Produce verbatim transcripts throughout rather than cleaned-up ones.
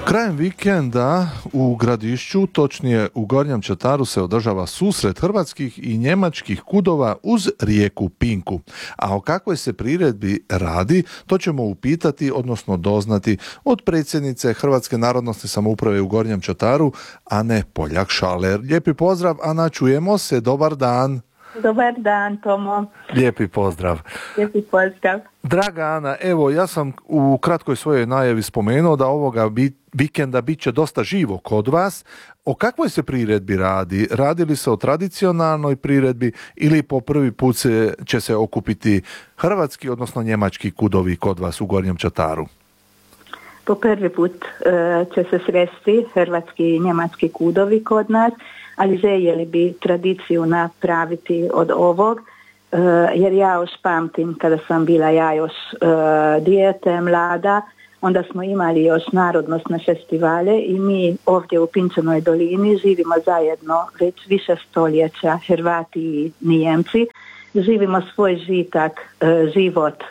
Krajem vikenda u Gradišću, točnije u Gornjem Čataru, se održava susret hrvatskih i njemačkih kudova uz rijeku Pinku. A o kakvoj se priredbi radi, to ćemo upitati, odnosno doznati od predsjednice Hrvatske narodnosne samouprave u Gornjem Čataru, Ane Poljak-Šaler. Lijepi pozdrav, Ana, čujemo se, dobar dan. Dobar dan, Tomo. Lijepi pozdrav. Lijepi pozdrav. Draga Ana, evo, ja sam u kratkoj svojoj najavi spomenuo da ovoga bi, vikenda bit će dosta živo kod vas. O kakvoj se priredbi radi? Radi li se o tradicionalnoj priredbi ili po prvi put se, će se okupiti hrvatski, odnosno njemački kudovi kod vas u Gornjem Čataru? Po prvi put uh, će se sresti hrvatski i njemački kudovi kod nas, ali željeli bi tradiciju napraviti od ovog, uh, jer ja još pamtim kada sam bila ja još uh, dijete, mlada, onda smo imali još narodnosne festivale i mi ovdje u Pinčanoj dolini živimo zajedno već više stoljeća, Hrvati i Nijemci. Živimo svoj žitak, život,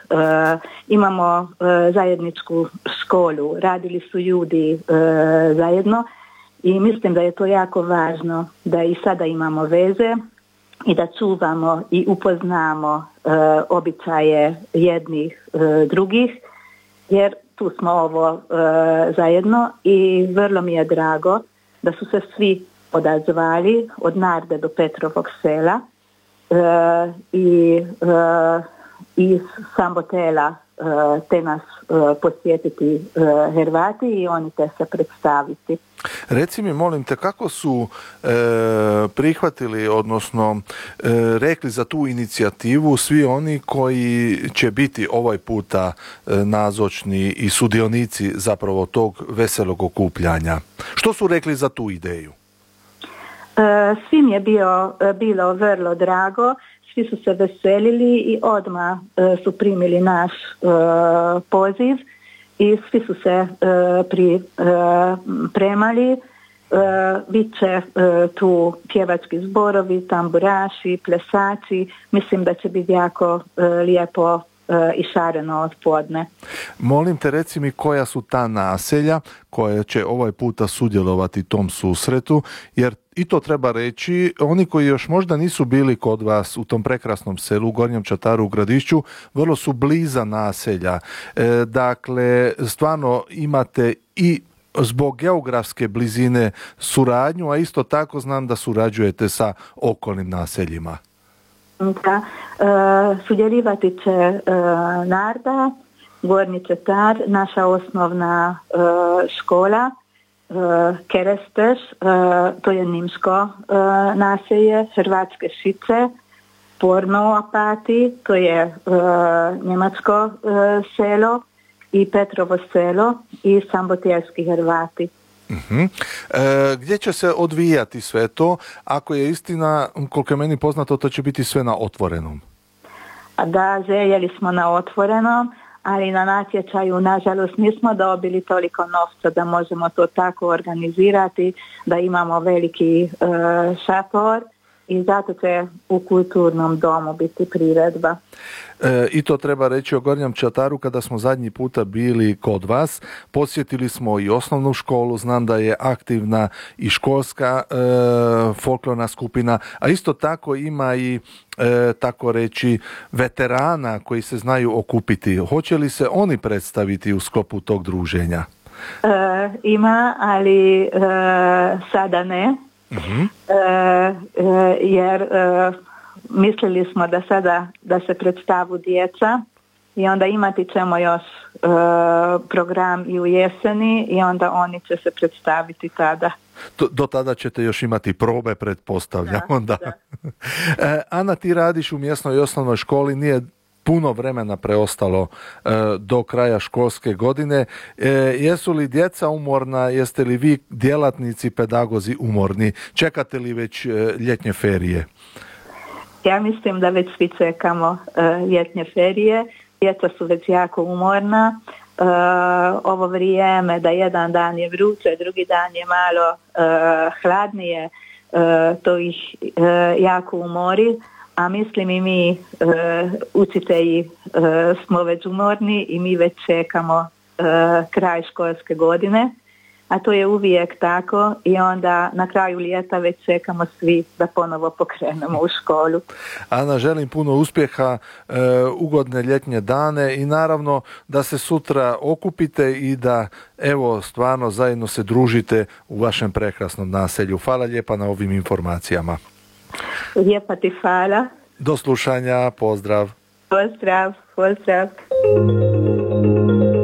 imamo zajedničku školu, radili su ljudi zajedno i mislim da je to jako važno da i sada imamo veze i da čuvamo i upoznamo običaje jednih drugih, jer tu smo ovo zajedno i vrlo mi je drago da su se svi odazvali od Narde do Petrovog sela. Uh, i uh, iz Sambotela uh, te nas uh, posjetiti uh, Hrvati i oni te se predstaviti. Reci mi, molim te, kako su e, prihvatili, odnosno e, rekli za tu inicijativu svi oni koji će biti ovaj puta e, nazočni i sudionici zapravo tog veselog okupljanja? Što su rekli za tu ideju? Svim je bio, bilo vrlo drago, svi su se veselili i odmah su primili naš poziv i svi su se pripremali. Bit će tu pjevački zborovi, tamburaši, plesači. Mislim da će biti jako lijepo i šareno od podne. Molim te, reci mi koja su ta naselja koja će ovaj puta sudjelovati tom susretu, jer i to treba reći, oni koji još možda nisu bili kod vas u tom prekrasnom selu u Gornjem Čataru u Gradišću, vrlo su bliza naselja. E, dakle, stvarno imate i zbog geografske blizine suradnju, a isto tako znam da surađujete sa okolnim naseljima. Da, e, sudjelovati će e, Narda, Gornji Čatar, naša osnovna e, škola, e, Keresteš, e, to je nimško e, naselje, Hrvatske Šice, Porno Opati, to je e, njemačko e, selo, i Petrovo selo i Sambotelski Hrvati. Uh-huh. E, gdje će se odvijati sve to? Ako je istina, koliko je meni poznato, to će biti sve na otvorenom. Da, željeli smo na otvorenom, ali na natječaju nažalost nismo dobili toliko novca da možemo to tako organizirati, da imamo veliki e, šator i zato će u kulturnom domu biti priredba. E, I to treba reći o Gornjem Čataru. Kada smo zadnji puta bili kod vas, posjetili smo i osnovnu školu, znam da je aktivna i školska e, folklorna skupina, a isto tako ima i e, tako reći veterana koji se znaju okupiti. Hoće li se oni predstaviti u sklopu tog druženja? E, ima, ali e, sada ne. Uh-huh. E, e, jer e, mislili smo da sada da se predstavu djeca i onda imati ćemo još e, program i u jeseni i onda oni će se predstaviti tada. Do, do tada ćete još imati probe, pretpostavljam. Da, onda. da. e, Ana, ti radiš u mjesnoj osnovnoj školi, nije puno vremena preostalo e, do kraja školske godine. E, jesu li djeca umorna, jeste li vi djelatnici, pedagozi umorni? Čekate li već e, ljetnje ferije? Ja mislim da već svi čekamo e, ljetnje ferije. Djeca su već jako umorna. E, ovo vrijeme da jedan dan je vruće, drugi dan je malo e, hladnije, e, to ih e, jako umori. A mislim i mi, e, učitelji, e, smo već umorni i mi već čekamo e, kraj školske godine. a to je uvijek tako i onda na kraju ljeta već čekamo svi da ponovo pokrenemo u školu. Ana, želim puno uspjeha, e, ugodne ljetnje dane i naravno da se sutra okupite i da evo stvarno zajedno se družite u vašem prekrasnom naselju. Hvala lijepa na ovim informacijama. Lijepa ti hvala. Do slušanja, pozdrav. Pozdrav, pozdrav.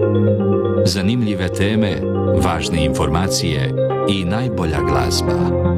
Zanimljive teme, važne informacije i najbolja glazba.